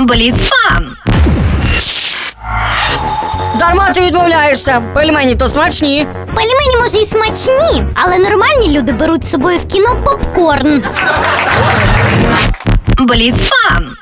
Бліцфан. Дарма ти відмовляєшся. Пельмені то смачні. Пельмені, може, і смачні, але нормальні люди беруть з собою в кіно попкорн. Бліцфан.